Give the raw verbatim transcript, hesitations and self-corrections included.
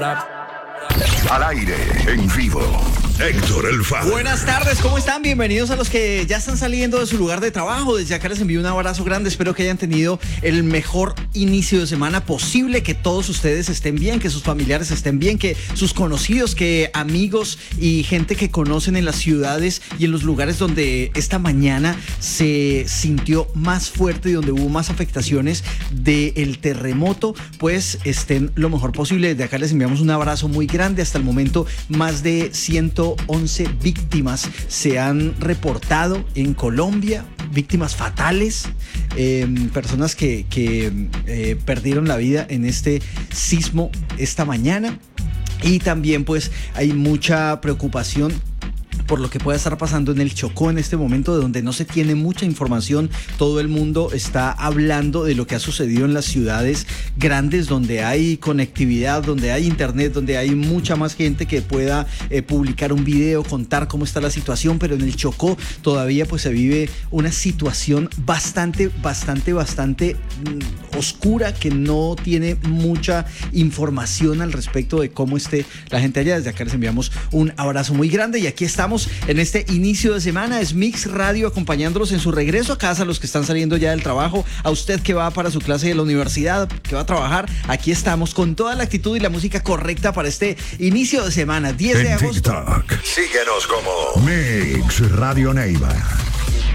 Al aire, en vivo, Héctor el Father. Buenas tardes, ¿cómo están? Bienvenidos a los que ya están saliendo de su lugar de trabajo. Desde acá les envío un abrazo grande. Espero que hayan tenido el mejor inicio de semana posible, que todos ustedes estén bien, que sus familiares estén bien, que sus conocidos, que amigos y gente que conocen en las ciudades y en los lugares donde esta mañana se sintió más fuerte y donde hubo más afectaciones del terremoto, pues estén lo mejor posible. Desde acá les enviamos un abrazo muy grande. Hasta el momento, más de ciento once víctimas se han reportado en Colombia, víctimas fatales, eh, personas que, que eh, perdieron la vida en este sismo esta mañana. Y también pues hay mucha preocupación por lo que pueda estar pasando en el Chocó en este momento, de donde no se tiene mucha información. Todo el mundo está hablando de lo que ha sucedido en las ciudades grandes, donde hay conectividad, donde hay internet, donde hay mucha más gente que pueda eh, publicar un video, contar cómo está la situación, pero en el Chocó todavía pues se vive una situación bastante, bastante, bastante mmm, oscura, que no tiene mucha información al respecto de cómo esté la gente allá. Desde acá les enviamos un abrazo muy grande y aquí estamos en este inicio de semana. Es Mix Radio acompañándolos en su regreso a casa, a los que están saliendo ya del trabajo, a usted que va para su clase de la universidad, que va a trabajar. Aquí estamos con toda la actitud y la música correcta para este inicio de semana, diez de agosto. TikTok, síguenos como Mix Radio Neiva.